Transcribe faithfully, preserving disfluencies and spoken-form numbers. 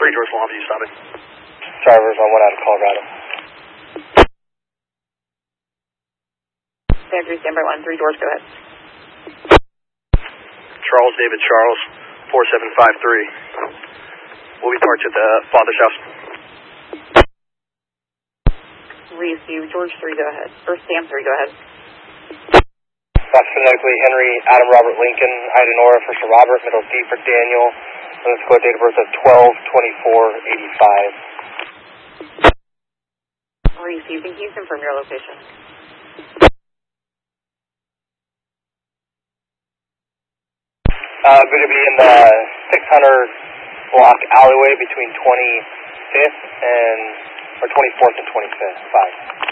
three George Longview, stop it. Drivers on one out of Colorado. San three, stand by one, three George, go ahead. Charles David Charles, four seven five three. We'll be parked at the father's house. Receive, George three, go ahead. Or Sam three, go ahead. That's phonetically Henry, Adam Robert Lincoln, Ida Nora for Sir Robert, middle D for Daniel, and let's go date of birth of twelve twenty-four eighty-five. Receive, and can you confirm your location? Uh, going to be in the six hundred block alleyway between twenty-fifth and, or twenty-fourth and twenty-fifth, five.